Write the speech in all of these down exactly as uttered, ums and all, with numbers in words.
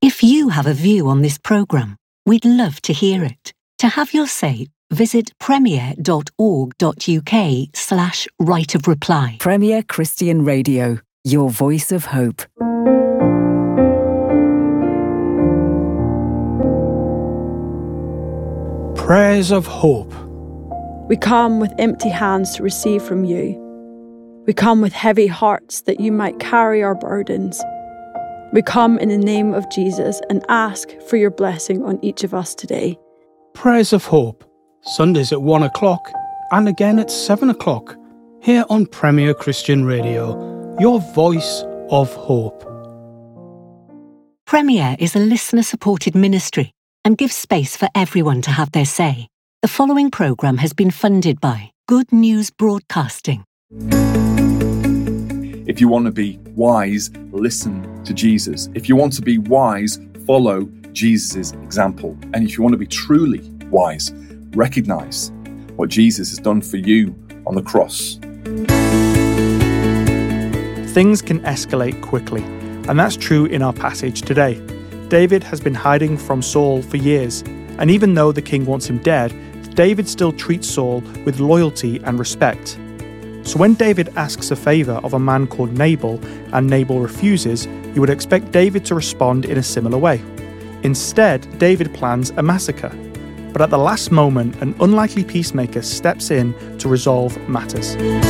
If you have a view on this programme, we'd love to hear it. To have your say, visit premier.org.uk slash right of reply. Premier Christian Radio, your voice of hope. Prayers of hope. We come with empty hands to receive from you. We come with heavy hearts that you might carry our burdens. We come in the name of Jesus and ask for your blessing on each of us today. Prayers of hope. Sundays at one o'clock and again at seven o'clock. Here on Premier Christian Radio, your voice of hope. Premier is a listener-supported ministry and gives space for everyone to have their say. The following programme has been funded by Good News Broadcasting. If you want to be wise, listen to Jesus. If you want to be wise, follow Jesus' example. And if you want to be truly wise, recognise what Jesus has done for you on the cross. Things can escalate quickly, and that's true in our passage today. David has been hiding from Saul for years, and even though the king wants him dead, David still treats Saul with loyalty and respect. So when David asks a favour of a man called Nabal, and Nabal refuses, you would expect David to respond in a similar way. Instead, David plans a massacre. But at the last moment, an unlikely peacemaker steps in to resolve matters.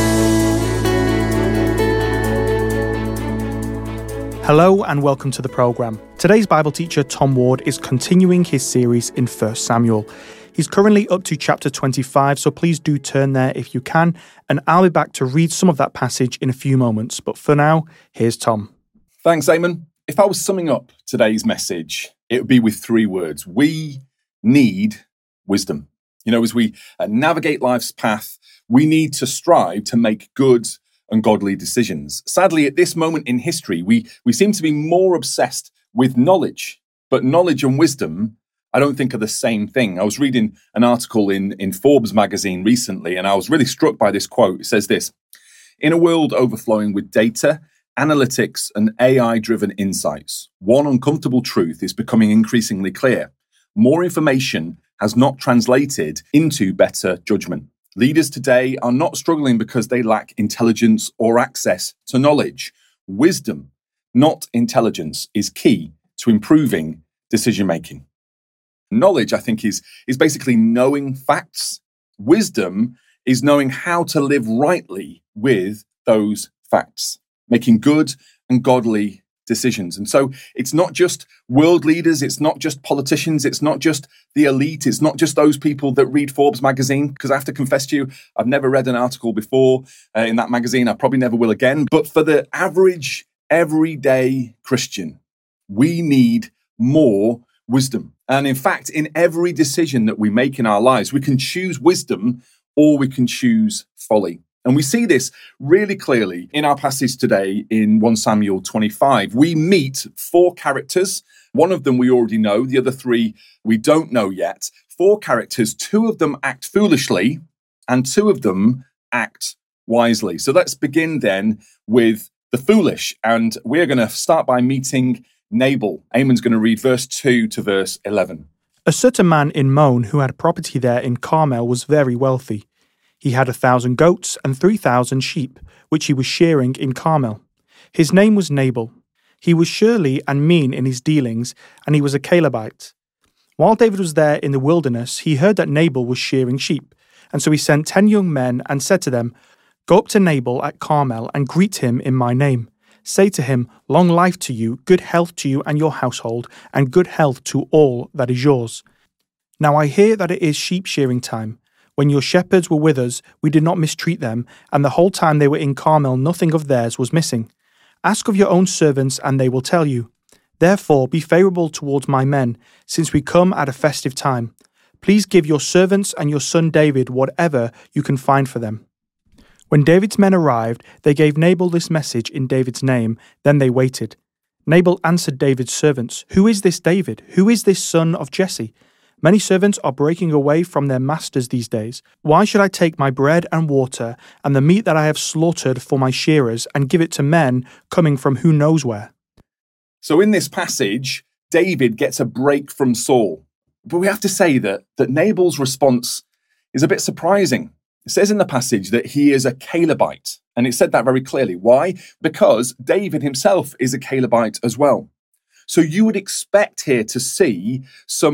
Hello and welcome to the programme. Today's Bible teacher, Tom Ward, is continuing his series in First Samuel. He's currently up to chapter twenty-five, so please do turn there if you can, and I'll be back to read some of that passage in a few moments. But for now, here's Tom. Thanks, Eamon. If I was summing up today's message, it would be with three words. We need wisdom. You know, as we uh, navigate life's path, we need to strive to make good and godly decisions. Sadly, at this moment in history, we, we seem to be more obsessed with knowledge, but knowledge and wisdom I don't think are the same thing. I was reading an article in, in Forbes magazine recently, and I was really struck by this quote. It says this: "In a world overflowing with data, analytics, and A I-driven insights, one uncomfortable truth is becoming increasingly clear. More information has not translated into better judgment. Leaders today are not struggling because they lack intelligence or access to knowledge. Wisdom, not intelligence, is key to improving decision-making." Knowledge, I think, is, is basically knowing facts. Wisdom is knowing how to live rightly with those facts, making good and godly decisions. And so it's not just world leaders, it's not just politicians, it's not just the elite, it's not just those people that read Forbes magazine, because I have to confess to you, I've never read an article before uh, in that magazine. I probably never will again. But for the average, everyday Christian, we need more wisdom. And in fact, in every decision that we make in our lives, we can choose wisdom or we can choose folly. And we see this really clearly in our passage today in First Samuel twenty-five. We meet four characters. One of them we already know, the other three we don't know yet. Four characters, two of them act foolishly and two of them act wisely. So let's begin then with the foolish. And we're going to start by meeting Nabal. Eamon's going to read verse two to verse eleven. A certain man in Maon who had property there in Carmel was very wealthy. He had a thousand goats and three thousand sheep, which he was shearing in Carmel. His name was Nabal. He was surly and mean in his dealings, and he was a Calebite. While David was there in the wilderness, he heard that Nabal was shearing sheep, and so he sent ten young men and said to them, "Go up to Nabal at Carmel and greet him in my name. Say to him, 'Long life to you, good health to you and your household, and good health to all that is yours.' Now I hear that it is sheep shearing time. When your shepherds were with us, we did not mistreat them, and the whole time they were in Carmel nothing of theirs was missing. Ask of your own servants, and they will tell you. Therefore be favourable towards my men, since we come at a festive time. Please give your servants and your son David whatever you can find for them." When David's men arrived, they gave Nabal this message in David's name. Then they waited. Nabal answered David's servants, "Who is this David? Who is this son of Jesse? Many servants are breaking away from their masters these days. Why should I take my bread and water and the meat that I have slaughtered for my shearers and give it to men coming from who knows where?" So in this passage, David gets a break from Saul. But we have to say that, that Nabal's response is a bit surprising. It says in the passage that he is a Calebite, and it said that very clearly. Why? Because David himself is a Calebite as well. So you would expect here to see some